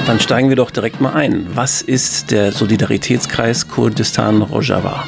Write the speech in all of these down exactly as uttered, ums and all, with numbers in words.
Dann steigen wir doch direkt mal ein. Was ist der Solidaritätskreis Kurdistan Rojava?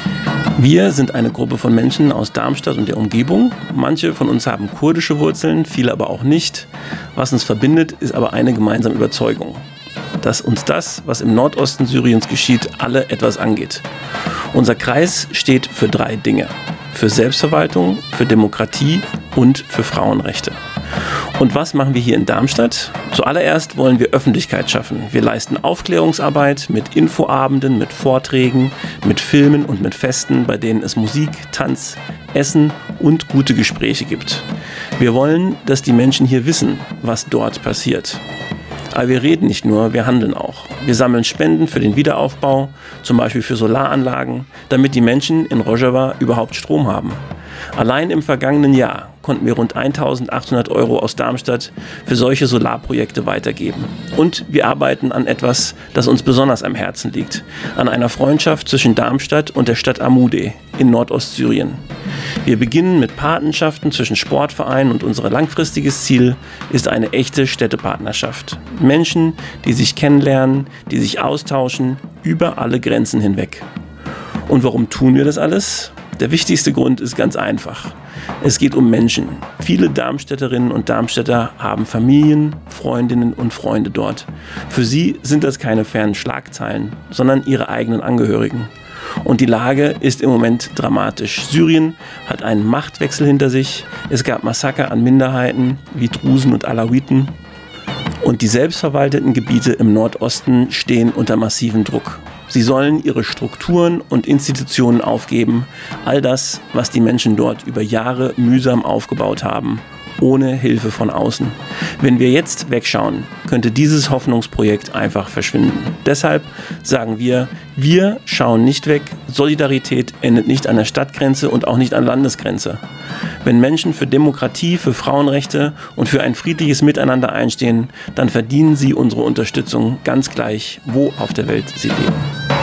Wir sind eine Gruppe von Menschen aus Darmstadt und der Umgebung. Manche von uns haben kurdische Wurzeln, viele aber auch nicht. Was uns verbindet, ist aber eine gemeinsame Überzeugung: dass uns das, was im Nordosten Syriens geschieht, alle etwas angeht. Unser Kreis steht für drei Dinge: für Selbstverwaltung, für Demokratie und für Frauenrechte. Und was machen wir hier in Darmstadt? Zuallererst wollen wir Öffentlichkeit schaffen. Wir leisten Aufklärungsarbeit mit Infoabenden, mit Vorträgen, mit Filmen und mit Festen, bei denen es Musik, Tanz, Essen und gute Gespräche gibt. Wir wollen, dass die Menschen hier wissen, was dort passiert. Aber wir reden nicht nur, wir handeln auch. Wir sammeln Spenden für den Wiederaufbau, zum Beispiel für Solaranlagen, damit die Menschen in Rojava überhaupt Strom haben. Allein im vergangenen Jahr konnten wir rund eintausendachthundert Euro aus Darmstadt für solche Solarprojekte weitergeben. Und wir arbeiten an etwas, das uns besonders am Herzen liegt: an einer Freundschaft zwischen Darmstadt und der Stadt Amude in Nordostsyrien. Wir beginnen mit Patenschaften zwischen Sportvereinen und unser langfristiges Ziel ist eine echte Städtepartnerschaft. Menschen, die sich kennenlernen, die sich austauschen, über alle Grenzen hinweg. Und warum tun wir das alles? Der wichtigste Grund ist ganz einfach. Es geht um Menschen. Viele Darmstädterinnen und Darmstädter haben Familien, Freundinnen und Freunde dort. Für sie sind das keine fernen Schlagzeilen, sondern ihre eigenen Angehörigen. Und die Lage ist im Moment dramatisch. Syrien hat einen Machtwechsel hinter sich. Es gab Massaker an Minderheiten wie Drusen und Alawiten. Und die selbstverwalteten Gebiete im Nordosten stehen unter massivem Druck. Sie sollen ihre Strukturen und Institutionen aufgeben, all das, was die Menschen dort über Jahre mühsam aufgebaut haben, ohne Hilfe von außen. Wenn wir jetzt wegschauen, könnte dieses Hoffnungsprojekt einfach verschwinden. Deshalb sagen wir, wir schauen nicht weg. Solidarität endet nicht an der Stadtgrenze und auch nicht an Landesgrenze. Wenn Menschen für Demokratie, für Frauenrechte und für ein friedliches Miteinander einstehen, dann verdienen sie unsere Unterstützung, ganz gleich, wo auf der Welt sie leben.